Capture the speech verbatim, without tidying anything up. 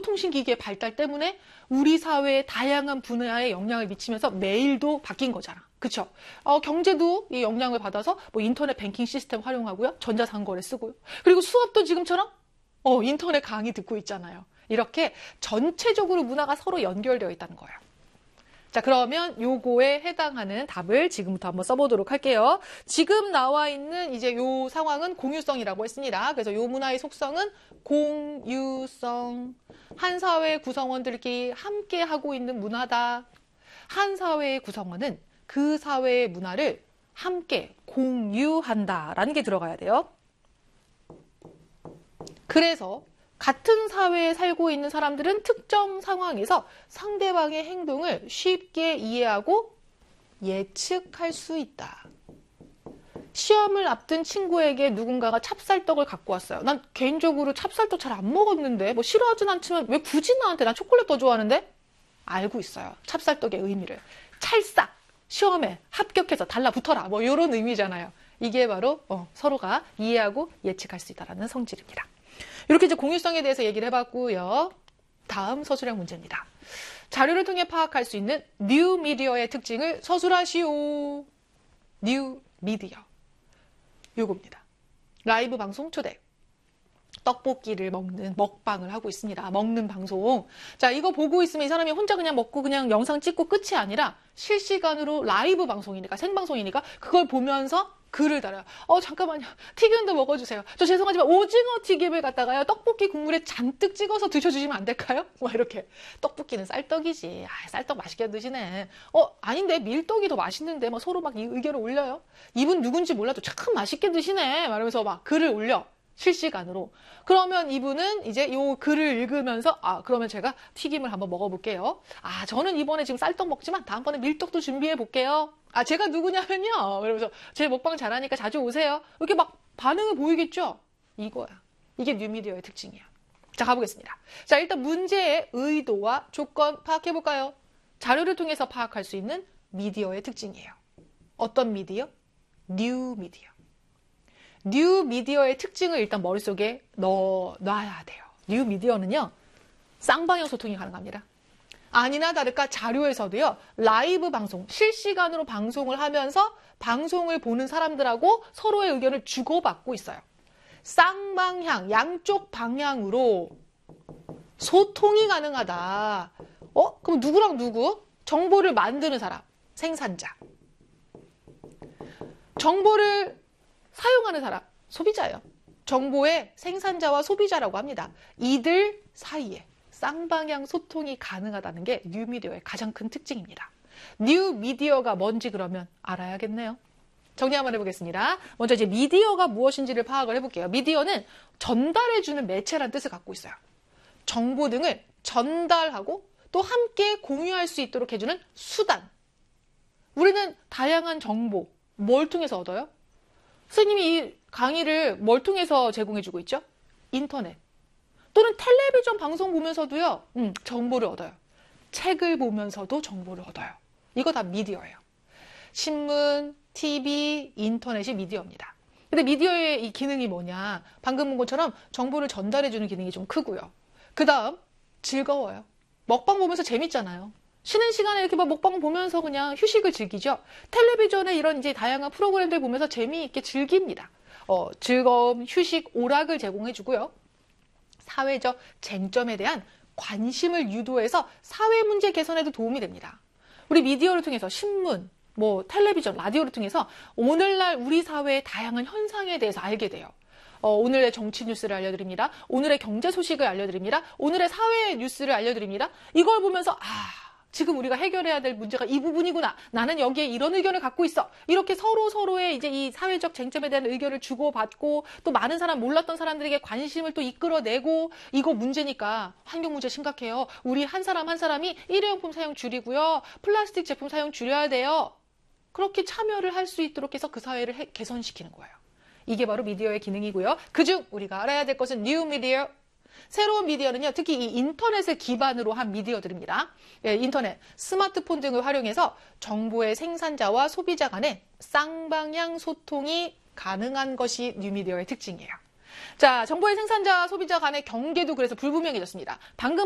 정보통신기기의 발달 때문에 우리 사회의 다양한 분야에 영향을 미치면서 매일도 바뀐 거잖아. 그쵸? 어, 경제도 이 영향을 받아서 뭐 인터넷 뱅킹 시스템 활용하고요. 전자상거래 쓰고요. 그리고 수업도 지금처럼 어, 인터넷 강의 듣고 있잖아요. 이렇게 전체적으로 문화가 서로 연결되어 있다는 거예요. 자, 그러면 요거에 해당하는 답을 지금부터 한번 써보도록 할게요. 지금 나와 있는 이제 요 상황은 공유성이라고 했습니다. 그래서 요 문화의 속성은 공유성. 한 사회 구성원들끼리 함께 하고 있는 문화다. 한 사회의 구성원은 그 사회의 문화를 함께 공유한다라는 게 들어가야 돼요. 그래서 같은 사회에 살고 있는 사람들은 특정 상황에서 상대방의 행동을 쉽게 이해하고 예측할 수 있다. 시험을 앞둔 친구에게 누군가가 찹쌀떡을 갖고 왔어요. 난 개인적으로 찹쌀떡 잘 안 먹었는데 뭐 싫어하진 않지만 왜 굳이 나한테, 난 초콜릿 더 좋아하는데? 알고 있어요. 찹쌀떡의 의미를. 찰싹 시험에 합격해서 달라붙어라 뭐 이런 의미잖아요. 이게 바로 어, 서로가 이해하고 예측할 수 있다는 성질입니다. 이렇게 이제 공유성에 대해서 얘기를 해봤고요. 다음 서술형 문제입니다. 자료를 통해 파악할 수 있는 뉴 미디어의 특징을 서술하시오. 뉴 미디어. 요겁니다. 라이브 방송 초대. 떡볶이를 먹는 먹방을 하고 있습니다. 먹는 방송. 자, 이거 보고 있으면 이 사람이 혼자 그냥 먹고 그냥 영상 찍고 끝이 아니라 실시간으로 라이브 방송이니까, 생방송이니까 그걸 보면서 글을 달아요. 어, 잠깐만요. 튀김도 먹어주세요. 저 죄송하지만 오징어 튀김을 갖다가요, 떡볶이 국물에 잔뜩 찍어서 드셔주시면 안 될까요? 막 이렇게. 떡볶이는 쌀떡이지. 아, 쌀떡 맛있게 드시네. 어, 아닌데 밀떡이 더 맛있는데 막 서로 막 이 의견을 올려요. 이분 누군지 몰라도 참 맛있게 드시네. 말하면서 막 글을 올려. 실시간으로. 그러면 이분은 이제 요 글을 읽으면서 아, 그러면 제가 튀김을 한번 먹어볼게요. 아, 저는 이번에 지금 쌀떡 먹지만 다음번에 밀떡도 준비해 볼게요. 아, 제가 누구냐면요. 그러면서 제 먹방 잘하니까 자주 오세요. 이렇게 막 반응을 보이겠죠? 이거야. 이게 뉴미디어의 특징이야. 자, 가보겠습니다. 자, 일단 문제의 의도와 조건 파악해 볼까요? 자료를 통해서 파악할 수 있는 미디어의 특징이에요. 어떤 미디어? 뉴미디어. 뉴 미디어의 특징을 일단 머릿속에 넣어놔야 돼요. 뉴 미디어는요, 쌍방향 소통이 가능합니다. 아니나 다를까 자료에서도요, 라이브 방송, 실시간으로 방송을 하면서 방송을 보는 사람들하고 서로의 의견을 주고받고 있어요. 쌍방향, 양쪽 방향으로 소통이 가능하다. 어? 그럼 누구랑 누구? 정보를 만드는 사람, 생산자. 정보를 사용하는 사람, 소비자예요. 정보의 생산자와 소비자라고 합니다. 이들 사이에 쌍방향 소통이 가능하다는 게 뉴미디어의 가장 큰 특징입니다. 뉴미디어가 뭔지 그러면 알아야겠네요. 정리 한번 해보겠습니다. 먼저 이제 미디어가 무엇인지를 파악을 해볼게요. 미디어는 전달해주는 매체란 뜻을 갖고 있어요. 정보 등을 전달하고 또 함께 공유할 수 있도록 해주는 수단. 우리는 다양한 정보, 뭘 통해서 얻어요? 선생님이 이 강의를 뭘 통해서 제공해주고 있죠? 인터넷. 또는 텔레비전 방송 보면서도요, 음, 정보를 얻어요. 책을 보면서도 정보를 얻어요. 이거 다 미디어예요. 신문, 티비, 인터넷이 미디어입니다. 근데 미디어의 이 기능이 뭐냐? 방금 본 것처럼 정보를 전달해주는 기능이 좀 크고요. 그 다음, 즐거워요. 먹방 보면서 재밌잖아요. 쉬는 시간에 이렇게 막 먹방 보면서 그냥 휴식을 즐기죠. 텔레비전에 이런 이제 다양한 프로그램들 보면서 재미있게 즐깁니다. 어, 즐거움, 휴식, 오락을 제공해주고요. 사회적 쟁점에 대한 관심을 유도해서 사회 문제 개선에도 도움이 됩니다. 우리 미디어를 통해서 신문, 뭐 텔레비전, 라디오를 통해서 오늘날 우리 사회의 다양한 현상에 대해서 알게 돼요. 어, 오늘의 정치 뉴스를 알려드립니다. 오늘의 경제 소식을 알려드립니다. 오늘의 사회 뉴스를 알려드립니다. 이걸 보면서 아, 지금 우리가 해결해야 될 문제가 이 부분이구나. 나는 여기에 이런 의견을 갖고 있어. 이렇게 서로 서로의 이제 이 사회적 쟁점에 대한 의견을 주고받고 또 많은 사람, 몰랐던 사람들에게 관심을 또 이끌어내고 이거 문제니까 환경 문제 심각해요. 우리 한 사람 한 사람이 일회용품 사용 줄이고요. 플라스틱 제품 사용 줄여야 돼요. 그렇게 참여를 할 수 있도록 해서 그 사회를 해, 개선시키는 거예요. 이게 바로 미디어의 기능이고요. 그중 우리가 알아야 될 것은 뉴 미디어. 새로운 미디어는요, 특히 이 인터넷을 기반으로 한 미디어들입니다. 예, 인터넷, 스마트폰 등을 활용해서 정보의 생산자와 소비자 간의 쌍방향 소통이 가능한 것이 뉴미디어의 특징이에요. 자, 정보의 생산자와 소비자 간의 경계도 그래서 불분명해졌습니다. 방금